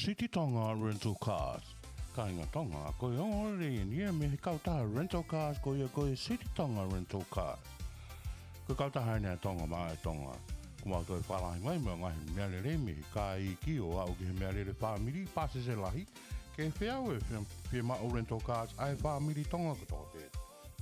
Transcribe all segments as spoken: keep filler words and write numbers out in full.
City Tonga Rental Cars. Kainga Tonga, ko yo ri ni me kauta rental cars ko yo ko City Tonga Rental Cars. Ko kauta hana Tonga mai Tonga. Kuma to whala mai mo ngai me le me kai ki o au ki me le family passes e lahi. Ke fea we fe ma rental cars ai family Tonga ko to te.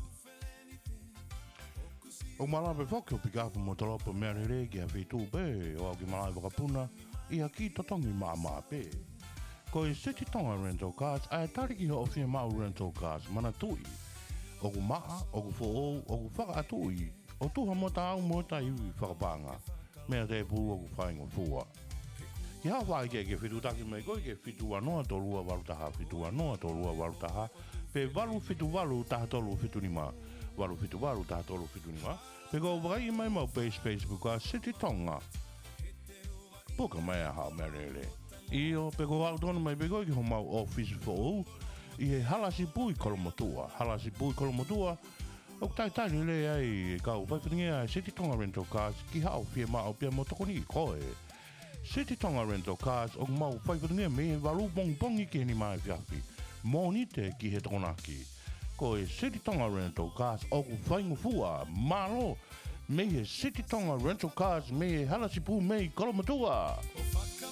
O mala be fokio pika mo tolo po me le ki a fe tu be o ki mala ba kapuna i aki to tongi ma ma pe. Ko i City Tonga Rental Cars, ai tariki ho ofia mau rental cars, mana tui. O ku maa, o ku fo'ou, o ku whaka atui. O tuha mo ta au mo ta iwi whakapanga. Mea te pū o ku whaingo fua. Ki hao whai ke ke whitu taki mai koi ke whitu anoa to rua waru taha, whitu anoa to rua waru taha. Pe waru whitu waru taha tolu whitu ni ma. Waru whitu waru taha tolu whitu ni ma. Pe ko wakai mai mau page Facebook a City Tonga. Puka mai a hao merele. Io pego autono mai pego ki ho mau office fo i he halasi pui kolomotua halasi pui kolomotua o tai tai le ai ka u vai finga City Tonga Rental Cars ki hao fie ma o pia mo tokoni ko e City Tonga Rental Cars o mau vai finga me valu bong bong ki ni mai fiafi monite ki he tonaki ko e City Tonga Rental Cars o ku faingo fua malo me he City Tonga Rental Cars me halasi pui me kolomotua